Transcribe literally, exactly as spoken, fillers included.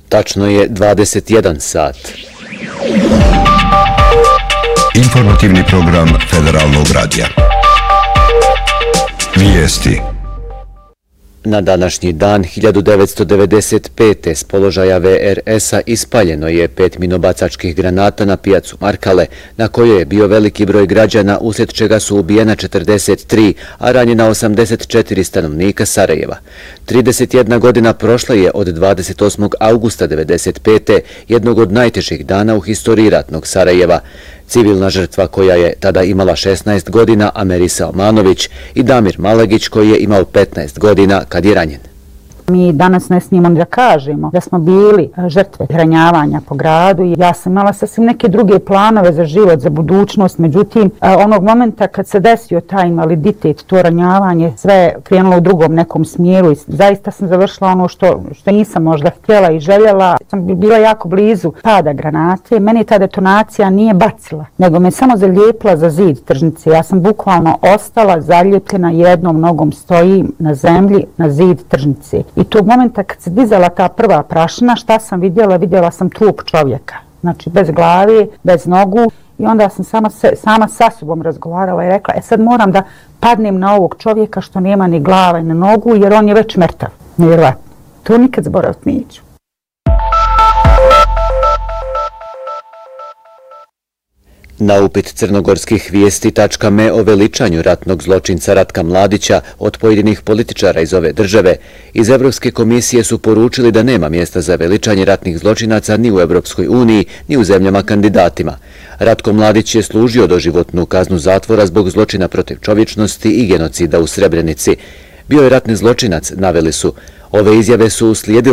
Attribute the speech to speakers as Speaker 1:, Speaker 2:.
Speaker 1: Tačno je dvadeset jedan sat.
Speaker 2: Informativni program Federalnog radija. Vijesti.
Speaker 1: Na današnji dan hiljadu devetsto devedeset pete s položaja V R S-a ispaljeno je pet minobacačkih granata na pijacu Markale, na kojoj je bio veliki broj građana, uslijed čega su ubijena četrdeset tri, a ranjena osamdeset četiri stanovnika Sarajeva. trideset jedna godina prošla je od dvadeset osmog augusta devedeset pete, jednog od najtežih dana u historiji ratnog Sarajeva. Civilna žrtva koja je tada imala šesnaest godina, Amerisa Omanović, i Damir Malagić koji je imao petnaest godina kad je ranjen.
Speaker 3: Mi danas ne smijemo da kažemo da smo bili žrtve ranjavanja po gradu i ja sam imala sasvim neke druge planove za život, za budućnost. Međutim, onog momenta kad se desio taj invaliditet, to ranjavanje, sve je krenulo u drugom nekom smjeru i zaista sam završila ono što, što nisam možda htjela i željela. Sam bila jako blizu pada granate. Meni ta detonacija nije bacila, nego me samo zalijepila za zid tržnice. Ja sam bukvalno ostala zalijepljena, jednom nogom stojim na zemlji na zid tržnice. I tog momenta kad se dizala ta prva prašina, šta sam vidjela? Vidjela sam trup čovjeka. Znači bez glave, bez nogu. I onda sam sama, se, sama sa sobom razgovarala i rekla, e sad moram da padnem na ovog čovjeka što nema ni glave ni nogu, jer on je već mrtav. Nevjerojatno. To nikad zaboraviti neću.
Speaker 1: Na upit crnogorskih vijesti tačka me o veličanju ratnog zločinca Ratka Mladića od pojedinih političara iz ove države, iz Evropske komisije su poručili da nema mjesta za veličanje ratnih zločinaca ni u Evropskoj uniji, ni u zemljama kandidatima. Ratko Mladić je služio doživotnu kaznu zatvora zbog zločina protiv čovječnosti i genocida u Srebrenici. Bio je ratni zločinac, naveli su. Ove izjave su uslijedile